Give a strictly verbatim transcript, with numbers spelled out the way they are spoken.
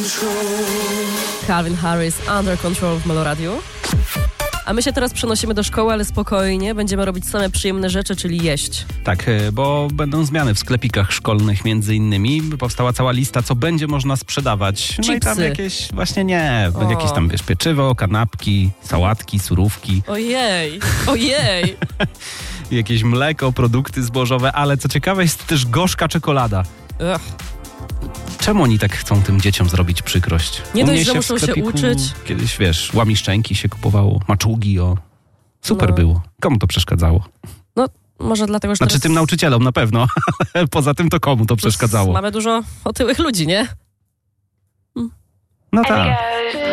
Calvin Harris, Under Control w Meloradiu. A my się teraz przenosimy do szkoły, ale spokojnie, będziemy robić same przyjemne rzeczy, czyli jeść. Tak, bo będą zmiany w sklepikach szkolnych między innymi. Powstała cała lista, co będzie można sprzedawać. No i tam Chipsy. jakieś, właśnie nie, O. jakieś tam, wiesz, pieczywo, kanapki, sałatki, surówki, Ojej, ojej. jakieś mleko, produkty zbożowe, ale co ciekawe jest też gorzka czekolada. Ugh. Czemu oni tak chcą tym dzieciom zrobić przykrość? Nie U dość, mnie że w muszą się sklepiku uczyć. Kiedyś, wiesz, łamiszczenki się kupowało, maczugi, o. Super No. było. Komu to przeszkadzało? No, może dlatego, że Znaczy teraz tym nauczycielom na pewno, ale poza tym to komu to przeszkadzało? mamy dużo otyłych ludzi, nie? No tak.